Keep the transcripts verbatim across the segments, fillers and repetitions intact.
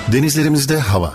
Denizlerimizde hava.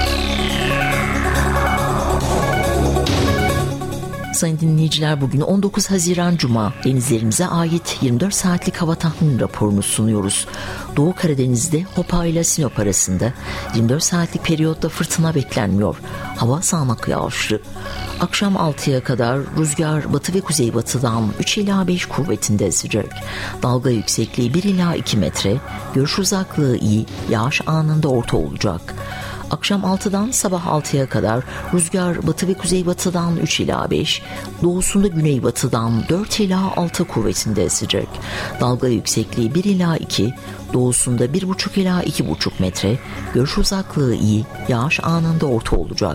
Sayın dinleyiciler, bugün on dokuz Haziran Cuma. Denizlerimize ait yirmi dört saatlik hava tahmini raporunu sunuyoruz. Doğu Karadeniz'de Hopa ile Sinop arasında yirmi dört saatlik periyotta fırtına beklenmiyor. Hava sağanak yağışlı. Akşam altıya kadar rüzgar batı ve kuzeybatıdan üç ila beş kuvvetinde esecek. Dalga yüksekliği bir ila iki metre. Görüş uzaklığı iyi. Yağış anında orta olacak. Akşam altıdan sabah altıya kadar rüzgar batı ve kuzeybatıdan üç ila beş, doğusunda güneybatıdan dört ila altı kuvvetinde esecek. Dalga yüksekliği bir ila iki, doğusunda bir buçuk ila iki buçuk metre, görüş uzaklığı iyi, yağış anında orta olacak.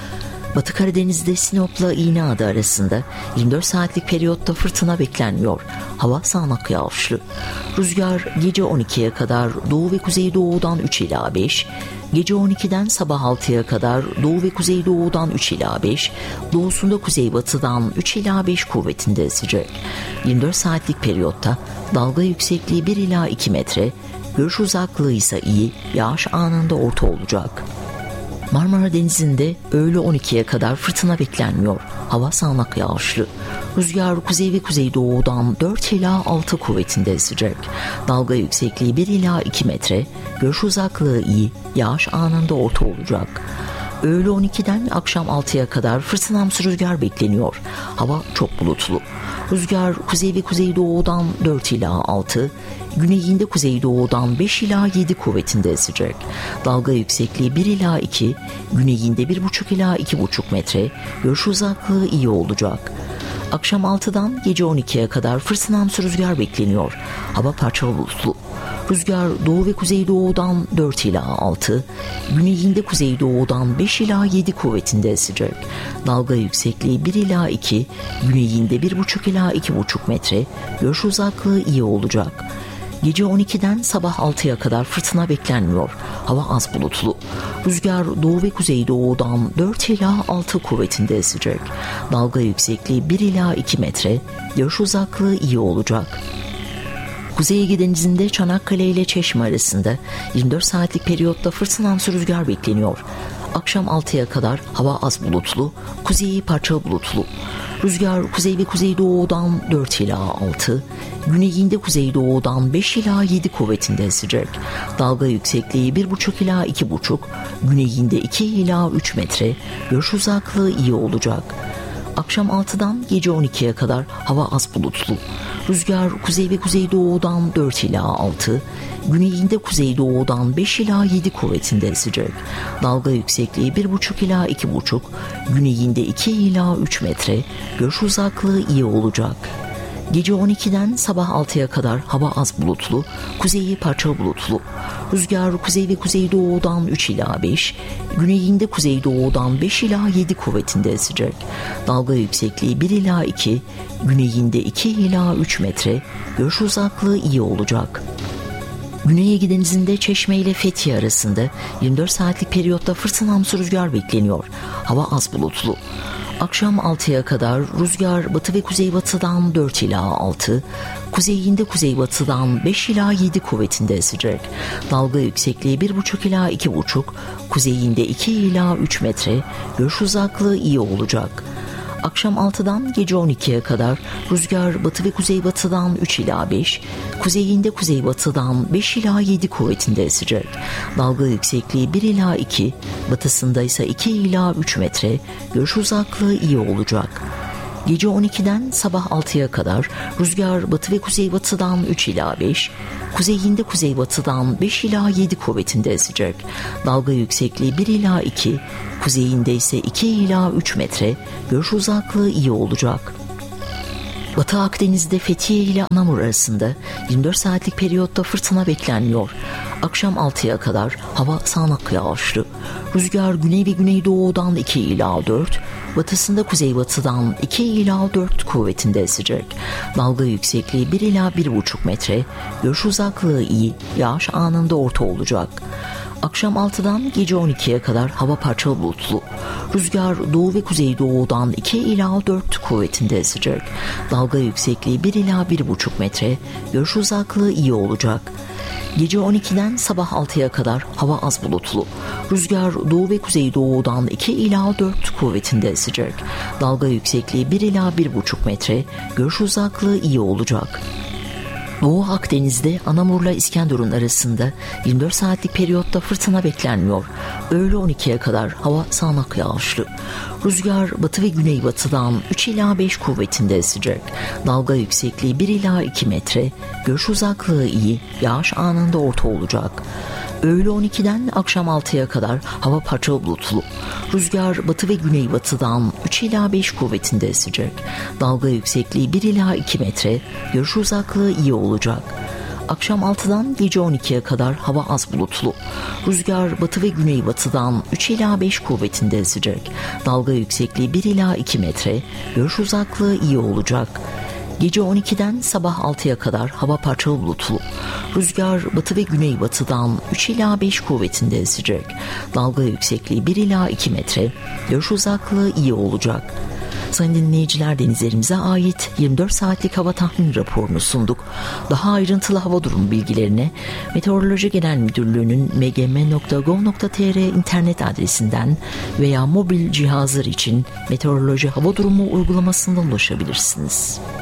Batı Karadeniz'de Sinop'la İğneada arasında yirmi dört saatlik periyotta fırtına beklenmiyor. Hava sağanak yağışlı. Rüzgar gece on ikiye kadar doğu ve kuzeydoğudan üç ila beş, gece on ikiden sabah altıya kadar doğu ve kuzeydoğudan üç ila beş, doğusunda kuzeybatıdan üç ila beş kuvvetinde esecek. yirmi dört saatlik periyotta dalga yüksekliği bir ila iki metre, görüş uzaklığı ise iyi, yağış anında orta olacak. Marmara Denizi'nde öğle on ikiye kadar fırtına beklenmiyor. Hava sağanak yağışlı. Rüzgar kuzey ve kuzeydoğudan dört ila altı kuvvetinde esecek. Dalga yüksekliği bir ila iki metre, görüş uzaklığı iyi, yağış anında orta olacak. Öğle on ikiden akşam altıya kadar fırtınamsı rüzgar bekleniyor. Hava çok bulutlu. Rüzgar kuzey ve kuzeydoğudan dört ila altı, güneyinde kuzeydoğudan beş ila yedi kuvvetinde esecek. Dalga yüksekliği bir ila iki, güneyinde bir buçuk ila iki buçuk metre, görüş uzaklığı iyi olacak. Akşam altıdan gece on ikiye kadar fırtınamsı rüzgar bekleniyor. Hava parçalı bulutlu. Rüzgar doğu ve kuzeydoğudan dört ila altı, güneyinde kuzeydoğudan beş ila yedi kuvvetinde esecek. Dalga yüksekliği bir ila iki, güneyinde bir buçuk ila iki buçuk metre, görüş uzaklığı iyi olacak. Gece on ikiden sabah altıya kadar fırtına beklenmiyor. Hava az bulutlu. Rüzgar doğu ve kuzeydoğudan dört ila altı kuvvetinde esecek. Dalga yüksekliği bir ila iki metre, görüş uzaklığı iyi olacak. Kuzey Ege Denizi'nde Çanakkale ile Çeşme arasında yirmi dört saatlik periyotta fırtınamsı rüzgar bekleniyor. Akşam altıya kadar hava az bulutlu, kuzeyi parçalı bulutlu. Rüzgar kuzey ve kuzeydoğudan dört ila altı, güneyinde kuzeydoğudan beş ila yedi kuvvetinde esecek. Dalga yüksekliği bir buçuk ila iki buçuk, güneyinde iki ila üç metre, görüş uzaklığı iyi olacak. Akşam altıdan gece on ikiye kadar hava az bulutlu. Rüzgar kuzey ve kuzeydoğudan dört ila altı, güneyinde kuzeydoğudan beş ila yedi kuvvetinde esecek. Dalga yüksekliği bir buçuk ila iki buçuk, güneyinde iki ila üç metre, görüş uzaklığı iyi olacak. Gece on ikiden sabah altıya kadar hava az bulutlu, kuzeyi parçalı bulutlu. Rüzgar kuzey ve kuzeydoğudan üç ila beş, güneyinde kuzeydoğudan beş ila yedi kuvvetinde esecek. Dalga yüksekliği bir ila iki, güneyinde iki ila üç metre, görüş uzaklığı iyi olacak. Güney Ege Denizi'nde Çeşme ile Fethiye arasında yirmi dört saatlik periyotta fırtınamsı rüzgar bekleniyor. Hava az bulutlu. Akşam altıya kadar rüzgar batı ve kuzeybatıdan dört ila altı, kuzeyinde kuzeybatıdan beş ila yedi kuvvetinde esecek. Dalga yüksekliği bir buçuk ila iki buçuk, kuzeyinde iki ila üç metre, görüş uzaklığı iyi olacak. Akşam altıdan gece on ikiye kadar rüzgar batı ve kuzeybatıdan üç ila beş, kuzeyinde kuzeybatıdan beş ila yedi kuvvetinde esecek. Dalga yüksekliği bir ila iki, batısında ise iki ila üç metre, görüş uzaklığı iyi olacak. Gece on ikiden sabah altıya kadar rüzgar batı ve kuzeybatıdan üç ila beş, kuzeyinde kuzeybatıdan beş ila yedi kuvvetinde esecek. Dalga yüksekliği bir ila iki, kuzeyinde ise iki ila üç metre, görüş uzaklığı iyi olacak. Batı Akdeniz'de Fethiye ile Anamur arasında yirmi dört saatlik periyotta fırtına beklenmiyor. Akşam altıya kadar hava sağanak yağışlı. Rüzgar güney ve güneydoğudan iki ila dört, batısında kuzeybatıdan iki ila dört kuvvetinde esecek. Dalga yüksekliği bir ila bir buçuk metre, görüş uzaklığı iyi, yağış anında orta olacak. Akşam altıdan gece on ikiye kadar hava parçalı bulutlu. Rüzgar doğu ve kuzeydoğudan iki ila dört kuvvetinde esecek. Dalga yüksekliği bir ila bir buçuk metre. Görüş uzaklığı iyi olacak. Gece on ikiden sabah altıya kadar hava az bulutlu. Rüzgar doğu ve kuzeydoğudan iki ila dört kuvvetinde esecek. Dalga yüksekliği bir ila bir buçuk metre. Görüş uzaklığı iyi olacak. Doğu Akdeniz'de Anamur'la İskenderun arasında yirmi dört saatlik periyotta fırtına beklenmiyor. Öğle on ikiye kadar hava sağanak yağışlı. Rüzgar batı ve güneybatıdan üç ila beş kuvvetinde esecek. Dalga yüksekliği bir ila iki metre. Görüş uzaklığı iyi, yağış anında orta olacak. Öğle on ikiden akşam altıya kadar hava parçalı bulutlu. Rüzgar batı ve güneybatıdan üç ila beş kuvvetinde esecek. Dalga yüksekliği bir ila iki metre. Görüş uzaklığı iyi olacak. Akşam altıdan gece on ikiye kadar hava az bulutlu. Rüzgar batı ve güneybatıdan üç ila beş kuvvetinde esecek. Dalga yüksekliği bir ila iki metre. Görüş uzaklığı iyi olacak. Gece on ikiden sabah altıya kadar hava parçalı bulutlu. Rüzgar batı ve güneybatıdan üç ila beş kuvvetinde esecek. Dalga yüksekliği bir ila iki metre. Görüş uzaklığı iyi olacak. Sayın dinleyiciler, denizlerimize ait yirmi dört saatlik hava tahmini raporunu sunduk. Daha ayrıntılı hava durumu bilgilerine Meteoroloji Genel Müdürlüğü'nün m g m nokta gov nokta t r internet adresinden veya mobil cihazlar için Meteoroloji Hava Durumu uygulamasından ulaşabilirsiniz.